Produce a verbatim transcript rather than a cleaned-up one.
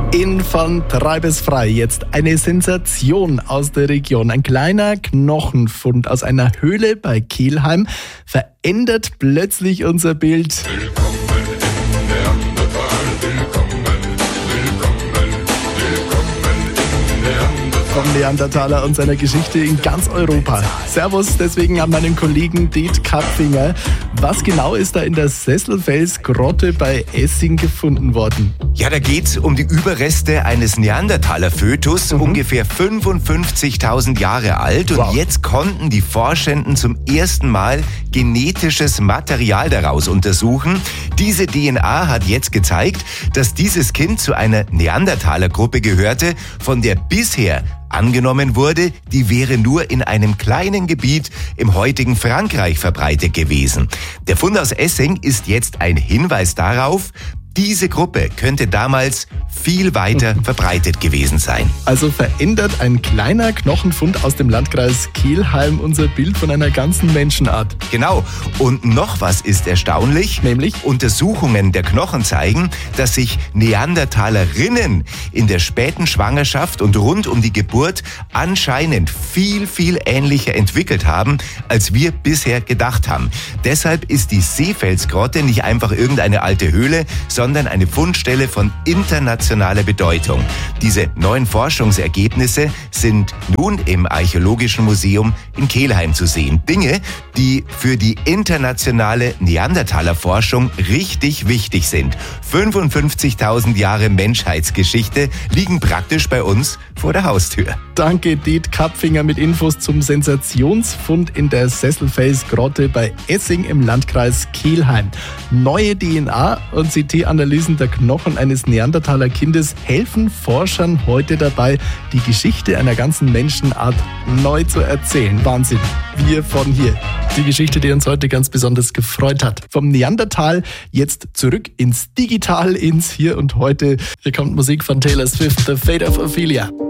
In von Treibesfrei jetzt eine Sensation aus der Region. Ein kleiner Knochenfund aus einer Höhle bei Kelheim verändert plötzlich unser Bild. Willkommen in Neandertal, willkommen, willkommen, willkommen in Neandertal. Vom Neandertaler und seiner Geschichte in ganz Europa. Servus deswegen an meinen Kollegen Det Kapfinger. Was genau ist da in der Sesselfelsgrotte bei Essing gefunden worden? Ja, da geht's um die Überreste eines Neandertaler-Fötus, mhm. ungefähr fünfundfünfzigtausend Jahre alt. Und wow. jetzt konnten die Forschenden zum ersten Mal genetisches Material daraus untersuchen. Diese D N A hat jetzt gezeigt, dass dieses Kind zu einer Neandertaler-Gruppe gehörte, von der bisher angenommen wurde, die wäre nur in einem kleinen Gebiet im heutigen Frankreich verbreitet gewesen. Der Fund aus Essing ist jetzt ein Hinweis darauf, diese Gruppe könnte damals viel weiter verbreitet gewesen sein. Also verändert ein kleiner Knochenfund aus dem Landkreis Kelheim unser Bild von einer ganzen Menschenart. Genau. Und noch was ist erstaunlich. Nämlich? Untersuchungen der Knochen zeigen, dass sich Neandertalerinnen in der späten Schwangerschaft und rund um die Geburt anscheinend viel, viel ähnlicher entwickelt haben, als wir bisher gedacht haben. Deshalb ist die Seefelsgrotte nicht einfach irgendeine alte Höhle, sondern sondern eine Fundstelle von internationaler Bedeutung. Diese neuen Forschungsergebnisse sind nun im Archäologischen Museum in Kelheim zu sehen. Dinge, die für die internationale Neandertaler-Forschung richtig wichtig sind. fünfundfünfzigtausend Jahre Menschheitsgeschichte liegen praktisch bei uns vor der Haustür. Danke, Det Kapfinger mit Infos zum Sensationsfund in der Sesselfelsgrotte bei Essing im Landkreis Kelheim. Neue D N A und C T-Analysen der Knochen eines Neandertaler-Kindes helfen Forschern heute dabei, die Geschichte einer ganzen Menschenart neu zu erzählen. Wahnsinn. Wir von hier. Die Geschichte, die uns heute ganz besonders gefreut hat. Vom Neandertal jetzt zurück ins Digital, ins Hier und Heute. Hier kommt Musik von Taylor Swift, The Fate of Ophelia.